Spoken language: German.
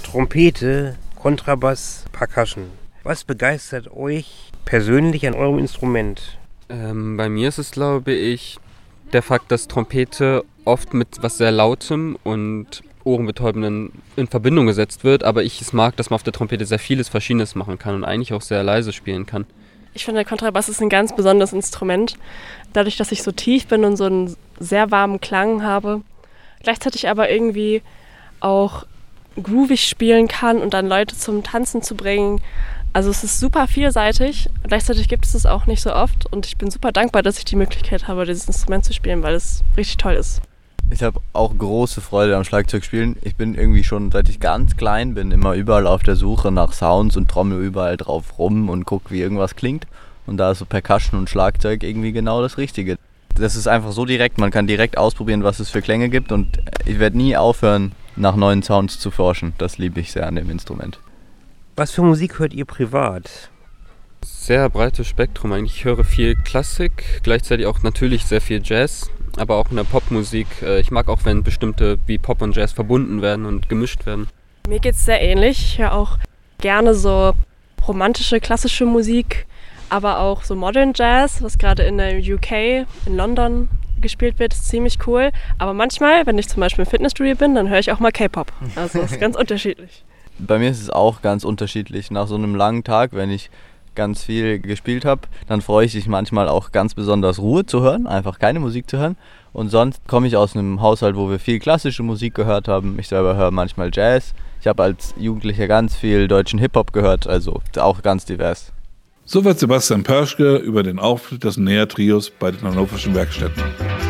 Trompete, Kontrabass, Percussion. Was begeistert euch persönlich an eurem Instrument? Bei mir ist es, glaube ich, der Fakt, dass Trompete oft mit was sehr Lautem und Ohrenbetäubenden in Verbindung gesetzt wird, aber ich es mag, dass man auf der Trompete sehr vieles Verschiedenes machen kann und eigentlich auch sehr leise spielen kann. Ich finde, der Kontrabass ist ein ganz besonderes Instrument. Dadurch, dass ich so tief bin und so einen sehr warmen Klang habe, gleichzeitig aber irgendwie auch groovig spielen kann und dann Leute zum Tanzen zu bringen. Also es ist super vielseitig. Gleichzeitig gibt es auch nicht so oft und ich bin super dankbar, dass ich die Möglichkeit habe, dieses Instrument zu spielen, weil es richtig toll ist. Ich habe auch große Freude am Schlagzeugspielen. Ich bin irgendwie schon, seit ich ganz klein bin, immer überall auf der Suche nach Sounds und trommel überall drauf rum und gucke, wie irgendwas klingt. Und da ist so Percussion und Schlagzeug irgendwie genau das Richtige. Das ist einfach so direkt, man kann direkt ausprobieren, was es für Klänge gibt und ich werde nie aufhören, nach neuen Sounds zu forschen. Das liebe ich sehr an dem Instrument. Was für Musik hört ihr privat? Sehr breites Spektrum eigentlich. Ich höre viel Klassik, gleichzeitig auch natürlich sehr viel Jazz, aber auch in der Popmusik. Ich mag auch, wenn bestimmte wie Pop und Jazz verbunden werden und gemischt werden. Mir geht es sehr ähnlich. Ich höre auch gerne so romantische, klassische Musik, aber auch so Modern Jazz, was gerade in der UK, in London gespielt wird, ist ziemlich cool. Aber manchmal, wenn ich zum Beispiel im Fitnessstudio bin, dann höre ich auch mal K-Pop. Also das ist ganz unterschiedlich. Bei mir ist es auch ganz unterschiedlich. Nach so einem langen Tag, wenn ich ganz viel gespielt habe, dann freue ich mich manchmal auch ganz besonders Ruhe zu hören, einfach keine Musik zu hören. Und sonst komme ich aus einem Haushalt, wo wir viel klassische Musik gehört haben. Ich selber höre manchmal Jazz. Ich habe als Jugendlicher ganz viel deutschen Hip-Hop gehört, also auch ganz divers. Soweit Sebastian Pörschke über den Auftritt des NEA-Trios bei den Hannoverschen Werkstätten.